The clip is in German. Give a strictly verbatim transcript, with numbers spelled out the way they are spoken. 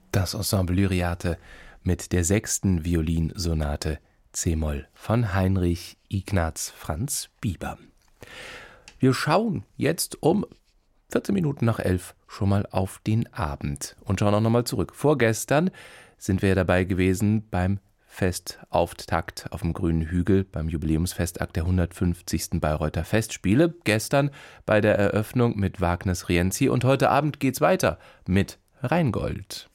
Das Ensemble Lyriate mit der sechsten Violinsonate c-Moll von Heinrich Ignaz Franz Bieber. Wir schauen jetzt um vierzehn Minuten nach elf schon mal auf den Abend und schauen auch nochmal zurück. Vorgestern sind wir dabei gewesen beim Festauftakt auf dem Grünen Hügel, beim Jubiläumsfestakt der hundertfünfzigsten Bayreuther Festspiele. Gestern bei der Eröffnung mit Wagners Rienzi und heute Abend geht's weiter mit Rheingold.